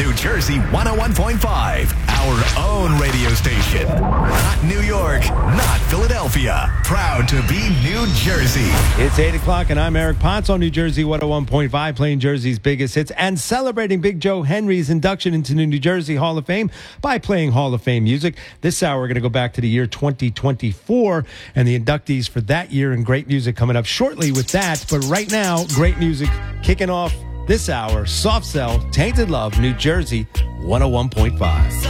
New Jersey 101.5, our own radio station. Not New York, not Philadelphia. Proud to be New Jersey. It's 8 o'clock, and I'm Eric Potts on New Jersey 101.5, playing Jersey's biggest hits and celebrating Big Joe Henry's induction into the New Jersey Hall of Fame by playing Hall of Fame music. This hour, we're going to go back to the year 2024 and the inductees for that year, and great music coming up shortly with that. But right now, great music kicking off this hour. Soft Cell, Tainted Love, New Jersey 101.5.